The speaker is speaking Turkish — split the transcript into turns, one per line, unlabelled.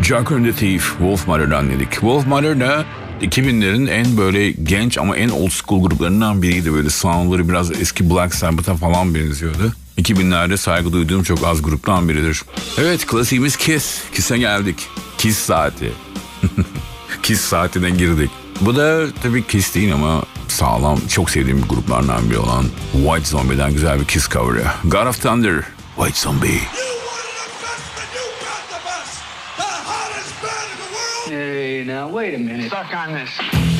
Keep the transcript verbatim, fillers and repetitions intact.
Joker and the Thief, Wolfmother'dan dedik. Wolfmother da iki binlerin en böyle genç ama en old school gruplarından biriydi. Böyle soundları biraz eski Black Sabbath'a falan benziyordu. iki binlerde saygı duyduğum çok az gruptan biridir. Evet, klasiğimiz Kiss. Kiss'e geldik. Kiss saati. Kiss saatine girdik. Bu da tabii Kiss değil ama sağlam, çok sevdiğim gruplardan biri olan White Zombie'den güzel bir Kiss cover'ı. God of Thunder, White Zombie.
Hey, now wait a minute. Stuck on this.